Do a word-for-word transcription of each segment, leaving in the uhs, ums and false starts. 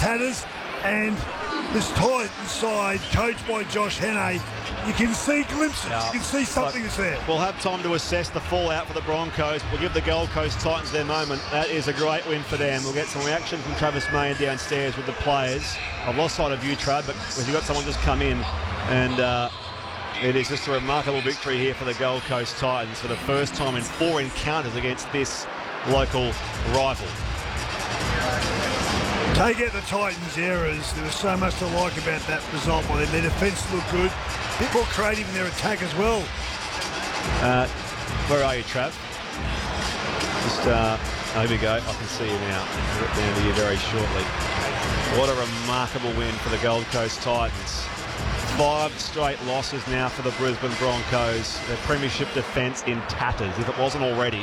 Tatters, and this Titans side, coached by Josh Hannay, you can see glimpses, Yeah. you can see something that's there. We'll have time to assess the fallout for the Broncos. We'll give the Gold Coast Titans their moment. That is a great win for them. We'll get some reaction from Travis May downstairs with the players. I've lost sight of you, Trav, but we've got someone just come in, and uh, it is just a remarkable victory here for the Gold Coast Titans for the first time in four encounters against this local rival. Take out the Titans' errors. There was so much to like about that result by them. Their defence looked good. A bit more creative in their attack as well. Uh, where are you, Trav? Just, uh, oh, here we go. I can see you now. I'll get down to you very shortly. What a remarkable win for the Gold Coast Titans. Five straight losses now for the Brisbane Broncos. Their premiership defence in tatters, if it wasn't already.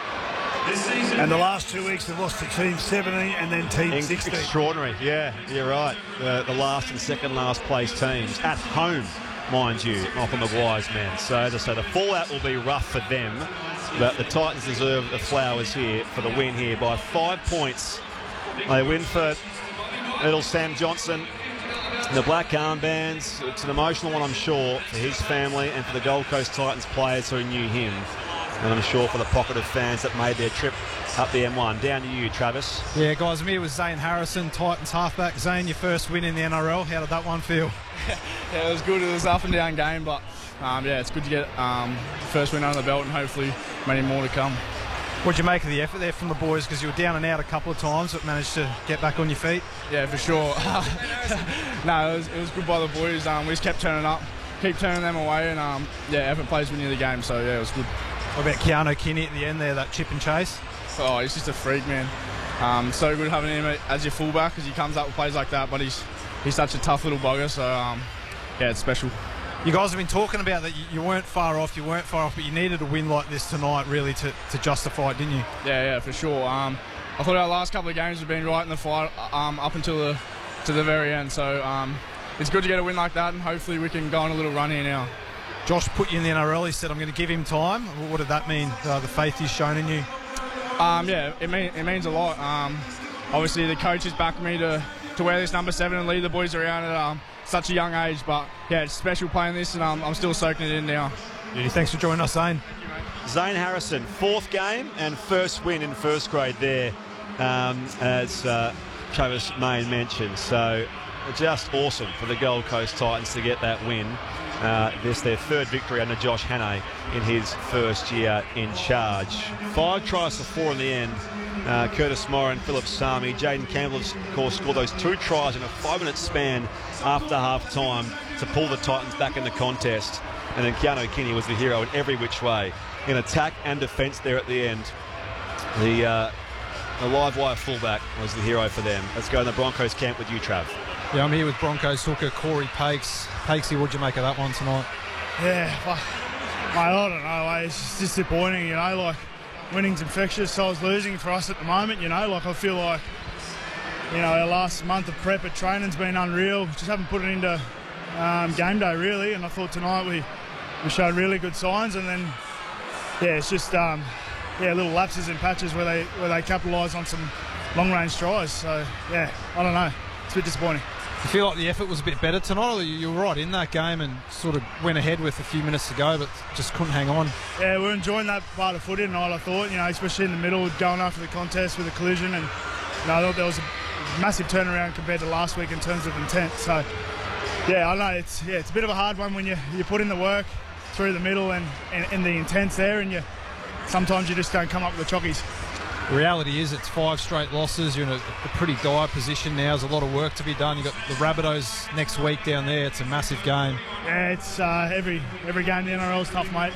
And the last two weeks they've lost to Team seventeen and then Team sixteen. Extraordinary, yeah, you're right. The, the last and second last place teams at home, mind you, Malcolm Maguire's men. So as I said, the fallout will be rough for them, but the Titans deserve the flowers here for the win here by five points. They win for little Sam Johnson. The black armbands, it's an emotional one, I'm sure, for his family and for the Gold Coast Titans players who knew him. And I'm sure for the pocket of fans that made their trip up the M one. Down to you, Travis. Yeah, guys, I'm here with Zane Harrison, Titans halfback. Zane, your first win in the N R L. How did that one feel? Yeah, it was good. It was an up and down game, but um, yeah, it's good to get um, first win under the belt and hopefully many more to come. What'd you make of the effort there from the boys? Because you were down and out a couple of times, but managed to get back on your feet. Yeah, for sure. no, it was, it was good by the boys. Um, we just kept turning up, keep turning them away, and um, yeah, effort plays win you the game. So yeah, it was good. What about Keanu Kinney at the end there, that chip and chase? Oh, he's just a freak, man. Um, so good having him as your fullback because he comes up with plays like that, but he's he's such a tough little bugger. So um, yeah, it's special. You guys have been talking about that you weren't far off, you weren't far off, but you needed a win like this tonight really to, to justify it, didn't you? Yeah, yeah, for sure. Um, I thought our last couple of games have been right in the fight um, up until the to the very end. So um, it's good to get a win like that, and hopefully we can go on a little run here now. Josh put you in the N R L. He said, I'm going to give him time. What did that mean, uh, the faith he's shown in you? Um, yeah, it, mean, it means a lot. Um, obviously, the coaches backed me to, to wear this number seven and lead the boys around at um, such a young age. But, yeah, it's special playing this, and um, I'm still soaking it in now. Yeah, thanks for joining us, Zane. Zane Harrison, fourth game and first win in first grade there, um, as uh, Travis May mentioned. So just awesome for the Gold Coast Titans to get that win. Uh, this their third victory under Josh Hannay in his first year in charge. Five tries to four in the end. Uh, Curtis Moran, Philip Sami, Jaden Campbell, of course, scored those two tries in a five-minute span after half-time to pull the Titans back in the contest. And then Keanu Kinney was the hero in every which way, in attack and defence there at the end. The, uh, the live wire fullback was the hero for them. Let's go in the Broncos camp with you, Trav. Yeah, I'm here with Broncos hooker Corey Pakes. Pakesy, what'd you make of that one tonight? Yeah, well, mate, I don't know. It's just disappointing, you know. Like, winning's infectious, so I was losing for us at the moment, you know. Like, I feel like, you know, our last month of prep at training's been unreal. Just haven't put it into um, game day, really. And I thought tonight we, we showed really good signs. And then, yeah, it's just, um, yeah, little lapses and patches where they where they capitalise on some long-range tries. So, yeah, I don't know. It's a bit disappointing. You feel like the effort was a bit better tonight, or you were right in that game and sort of went ahead with a few minutes to go, but just couldn't hang on? Yeah, we're enjoying that part of footy tonight, I thought, you know, especially in the middle, going after the contest with a collision, and you know, I thought there was a massive turnaround compared to last week in terms of intent. So, yeah, I know it's yeah, it's a bit of a hard one when you, you put in the work through the middle and, and, and the intent's there, and you sometimes you just don't come up with the chockies. The reality is it's five straight losses. You're in a, a pretty dire position now. There's a lot of work to be done. You've got the Rabbitohs next week down there. It's a massive game. Yeah, it's uh, every every game in the N R L is tough, mate.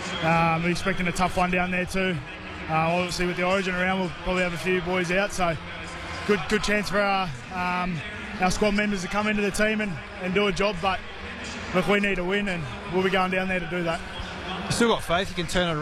Um, we're expecting a tough one down there too. Uh, obviously, with the Origin around, we'll probably have a few boys out. So, good good chance for our um, our squad members to come into the team and, and do a job. But look, we need a win, and we'll be going down there to do that. You still got faith you can turn it around.